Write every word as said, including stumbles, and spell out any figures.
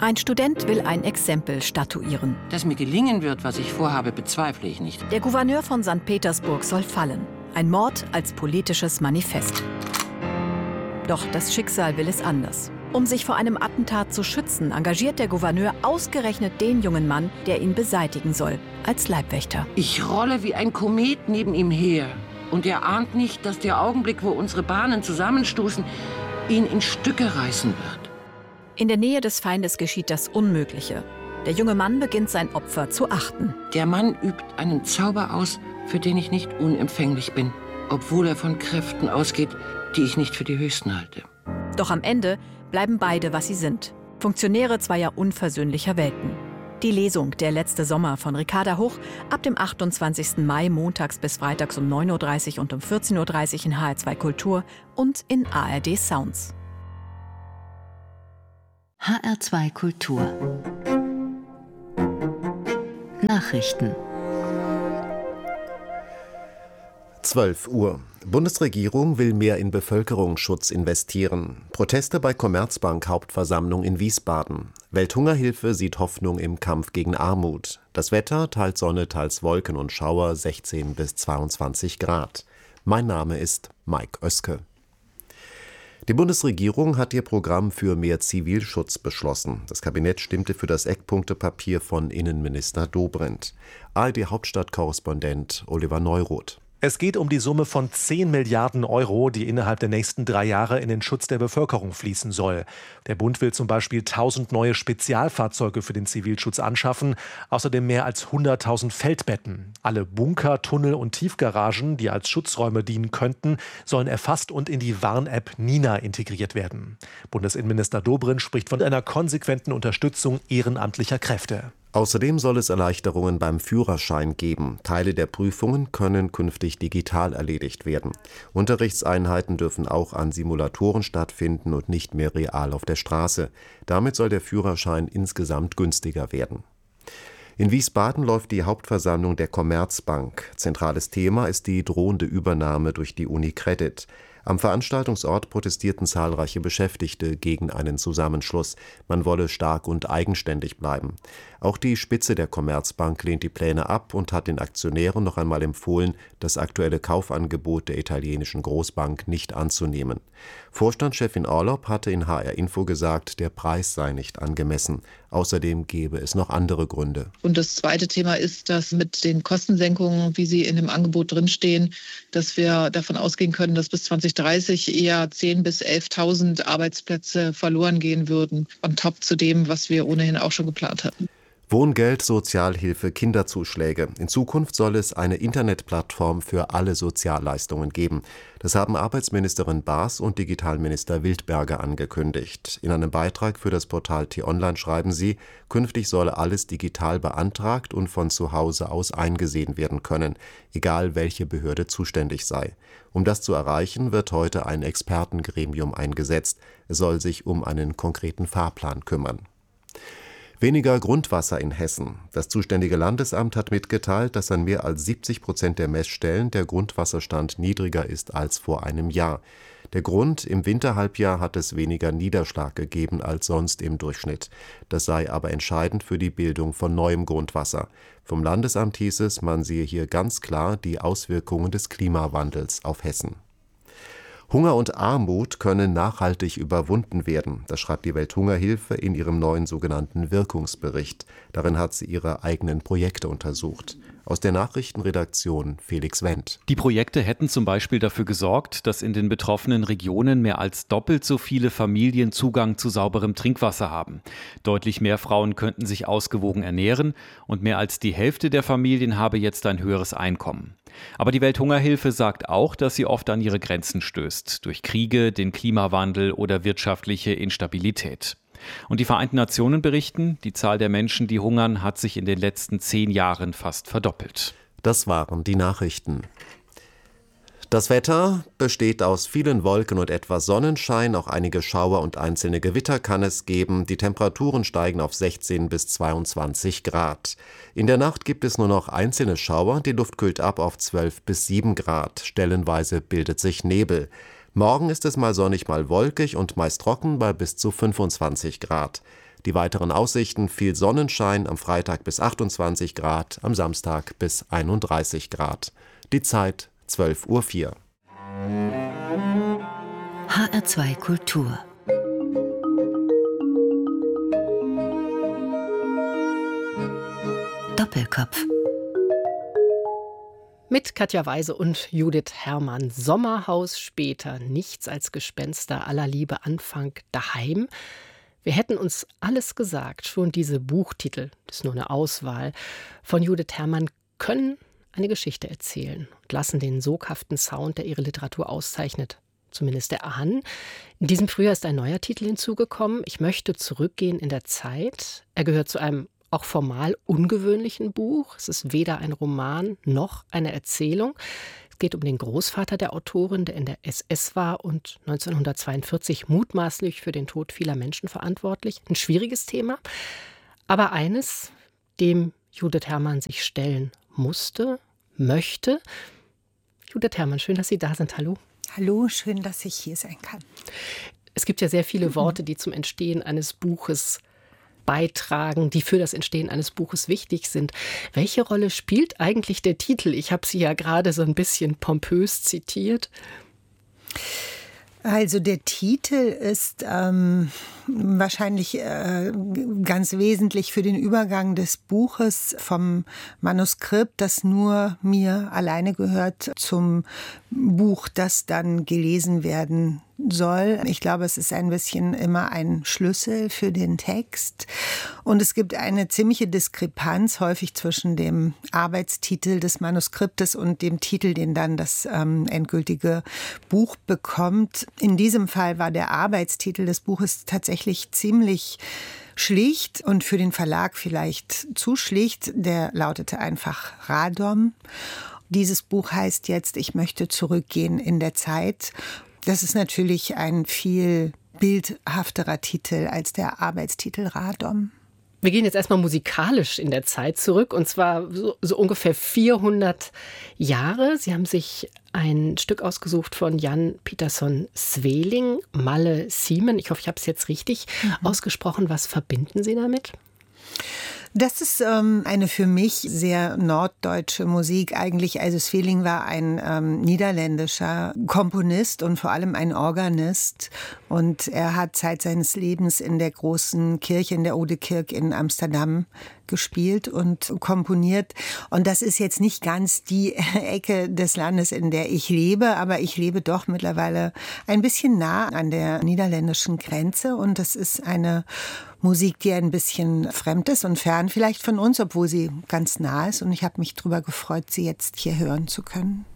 Ein Student will ein Exempel statuieren. Dass mir gelingen wird, was ich vorhabe, bezweifle ich nicht. Der Gouverneur von Sankt Petersburg soll fallen. Ein Mord als politisches Manifest. Doch das Schicksal will es anders. Um sich vor einem Attentat zu schützen, engagiert der Gouverneur ausgerechnet den jungen Mann, der ihn beseitigen soll, als Leibwächter. Ich rolle wie ein Komet neben ihm her. Und er ahnt nicht, dass der Augenblick, wo unsere Bahnen zusammenstoßen, ihn in Stücke reißen wird. In der Nähe des Feindes geschieht das Unmögliche. Der junge Mann beginnt sein Opfer zu achten. Der Mann übt einen Zauber aus, für den ich nicht unempfänglich bin, obwohl er von Kräften ausgeht, die ich nicht für die höchsten halte. Doch am Ende bleiben beide, was sie sind. Funktionäre zweier unversöhnlicher Welten. Die Lesung Der letzte Sommer von Ricarda Huch ab dem achtundzwanzigsten Mai montags bis freitags um neun Uhr dreißig und um vierzehn Uhr dreißig in H R zwei Kultur und in A R D Sounds. H R zwei Kultur Nachrichten. zwölf Uhr. Bundesregierung will mehr in Bevölkerungsschutz investieren. Proteste bei Commerzbank-Hauptversammlung in Wiesbaden. Welthungerhilfe sieht Hoffnung im Kampf gegen Armut. Das Wetter, teils Sonne, teils Wolken und Schauer, sechzehn bis zweiundzwanzig Grad. Mein Name ist Mike Oeske. Die Bundesregierung hat ihr Programm für mehr Zivilschutz beschlossen. Das Kabinett stimmte für das Eckpunktepapier von Innenminister Dobrindt. A R D-Hauptstadtkorrespondent Oliver Neuroth. Es geht um die Summe von zehn Milliarden Euro, die innerhalb der nächsten drei Jahre in den Schutz der Bevölkerung fließen soll. Der Bund will zum Beispiel tausend neue Spezialfahrzeuge für den Zivilschutz anschaffen, außerdem mehr als hunderttausend Feldbetten. Alle Bunker, Tunnel und Tiefgaragen, die als Schutzräume dienen könnten, sollen erfasst und in die Warn-App Nina integriert werden. Bundesinnenminister Dobrindt spricht von einer konsequenten Unterstützung ehrenamtlicher Kräfte. Außerdem soll es Erleichterungen beim Führerschein geben. Teile der Prüfungen können künftig digital erledigt werden. Unterrichtseinheiten dürfen auch an Simulatoren stattfinden und nicht mehr real auf der Straße. Damit soll der Führerschein insgesamt günstiger werden. In Wiesbaden läuft die Hauptversammlung der Commerzbank. Zentrales Thema ist die drohende Übernahme durch die UniCredit. Am Veranstaltungsort protestierten zahlreiche Beschäftigte gegen einen Zusammenschluss. Man wolle stark und eigenständig bleiben. Auch die Spitze der Commerzbank lehnt die Pläne ab und hat den Aktionären noch einmal empfohlen, das aktuelle Kaufangebot der italienischen Großbank nicht anzunehmen. Vorstandschefin Orlopp hatte in H R Info gesagt, der Preis sei nicht angemessen. Außerdem gebe es noch andere Gründe. Und das zweite Thema ist, dass mit den Kostensenkungen, wie sie in dem Angebot drinstehen, dass wir davon ausgehen können, dass bis zwanzig dreißig eher zehntausend bis elftausend Arbeitsplätze verloren gehen würden, on top zu dem, was wir ohnehin auch schon geplant hatten. Wohngeld, Sozialhilfe, Kinderzuschläge. In Zukunft soll es eine Internetplattform für alle Sozialleistungen geben. Das haben Arbeitsministerin Baas und Digitalminister Wildberger angekündigt. In einem Beitrag für das Portal T-Online schreiben sie, künftig solle alles digital beantragt und von zu Hause aus eingesehen werden können, egal welche Behörde zuständig sei. Um das zu erreichen, wird heute ein Expertengremium eingesetzt. Es soll sich um einen konkreten Fahrplan kümmern. Weniger Grundwasser in Hessen. Das zuständige Landesamt hat mitgeteilt, dass an mehr als siebzig Prozent der Messstellen der Grundwasserstand niedriger ist als vor einem Jahr. Der Grund: im Winterhalbjahr hat es weniger Niederschlag gegeben als sonst im Durchschnitt. Das sei aber entscheidend für die Bildung von neuem Grundwasser. Vom Landesamt hieß es, man sehe hier ganz klar die Auswirkungen des Klimawandels auf Hessen. Hunger und Armut können nachhaltig überwunden werden. Das schreibt die Welthungerhilfe in ihrem neuen sogenannten Wirkungsbericht. Darin hat sie ihre eigenen Projekte untersucht. Aus der Nachrichtenredaktion Felix Wendt. Die Projekte hätten zum Beispiel dafür gesorgt, dass in den betroffenen Regionen mehr als doppelt so viele Familien Zugang zu sauberem Trinkwasser haben. Deutlich mehr Frauen könnten sich ausgewogen ernähren und mehr als die Hälfte der Familien habe jetzt ein höheres Einkommen. Aber die Welthungerhilfe sagt auch, dass sie oft an ihre Grenzen stößt, durch Kriege, den Klimawandel oder wirtschaftliche Instabilität. Und die Vereinten Nationen berichten, die Zahl der Menschen, die hungern, hat sich in den letzten zehn Jahren fast verdoppelt. Das waren die Nachrichten. Das Wetter besteht aus vielen Wolken und etwas Sonnenschein. Auch einige Schauer und einzelne Gewitter kann es geben. Die Temperaturen steigen auf sechzehn bis zweiundzwanzig Grad. In der Nacht gibt es nur noch einzelne Schauer. Die Luft kühlt ab auf zwölf bis sieben Grad. Stellenweise bildet sich Nebel. Morgen ist es mal sonnig, mal wolkig und meist trocken bei bis zu fünfundzwanzig Grad. Die weiteren Aussichten: viel Sonnenschein, am Freitag bis achtundzwanzig Grad, am Samstag bis einunddreißig Grad. Die Zeit zwölf Uhr vier. H R zwei Kultur. Doppelkopf. Mit Katja Weise und Judith Herrmann. Sommerhaus später, nichts als Gespenster aller Liebe, Anfang daheim. Wir hätten uns alles gesagt, schon diese Buchtitel, das ist nur eine Auswahl, von Judith Herrmann können eine Geschichte erzählen und lassen den soghaften Sound, der ihre Literatur auszeichnet, zumindest erahnen. In diesem Frühjahr ist ein neuer Titel hinzugekommen. Ich möchte zurückgehen in der Zeit. Er gehört zu einem auch formal ungewöhnlichen Buch. Es ist weder ein Roman noch eine Erzählung. Es geht um den Großvater der Autorin, der in der S S war und neunzehnhundertzweiundvierzig mutmaßlich für den Tod vieler Menschen verantwortlich. Ein schwieriges Thema, aber eines, dem Judith Herrmann sich stellen musste, möchte. Judith Herrmann, schön, dass Sie da sind. Hallo. Hallo, schön, dass ich hier sein kann. Es gibt ja sehr viele Worte, die zum Entstehen eines Buches beitragen, die für das Entstehen eines Buches wichtig sind. Welche Rolle spielt eigentlich der Titel? Ich habe Sie ja gerade so ein bisschen pompös zitiert. Also der Titel ist ähm, wahrscheinlich äh, ganz wesentlich für den Übergang des Buches vom Manuskript, das nur mir alleine gehört, zum Buch, das dann gelesen werden soll. Ich glaube, es ist ein bisschen immer ein Schlüssel für den Text. Und es gibt eine ziemliche Diskrepanz häufig zwischen dem Arbeitstitel des Manuskriptes und dem Titel, den dann das ähm, endgültige Buch bekommt. In diesem Fall war der Arbeitstitel des Buches tatsächlich ziemlich schlicht und für den Verlag vielleicht zu schlicht. Der lautete einfach Radom. Dieses Buch heißt jetzt Ich möchte zurückgehen in der Zeit. Das ist natürlich ein viel bildhafterer Titel als der Arbeitstitel Radom. Wir gehen jetzt erstmal musikalisch in der Zeit zurück, und zwar so, so ungefähr vierhundert Jahre. Sie haben sich ein Stück ausgesucht von Jan Pieterszoon Sweelinck, Malle Siemen. Ich hoffe, ich habe es jetzt richtig mhm. ausgesprochen. Was verbinden Sie damit? Das ist ähm, eine für mich sehr norddeutsche Musik eigentlich. Also Sweelinck war ein ähm, niederländischer Komponist und vor allem ein Organist. Und er hat Zeit seines Lebens in der großen Kirche, in der Oudekerk in Amsterdam gespielt und komponiert. Und das ist jetzt nicht ganz die Ecke des Landes, in der ich lebe, aber ich lebe doch mittlerweile ein bisschen nah an der niederländischen Grenze. Und das ist eine Musik, die ein bisschen fremd ist und fern vielleicht von uns, obwohl sie ganz nah ist. Und ich habe mich darüber gefreut, sie jetzt hier hören zu können.